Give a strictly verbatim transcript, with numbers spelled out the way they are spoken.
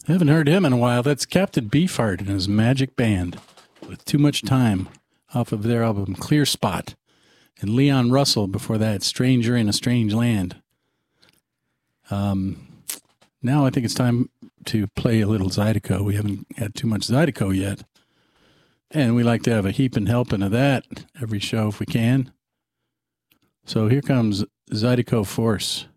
Haven't heard him in a while. That's Captain Beefheart and his Magic Band with Too Much Time off of their album Clear Spot. And Leon Russell before that, Stranger in a Strange Land. Um, now I think it's time to play a little Zydeco. We haven't had too much Zydeco yet. And we like to have a heaping helping of that every show if we can. So here comes Zydeco Force.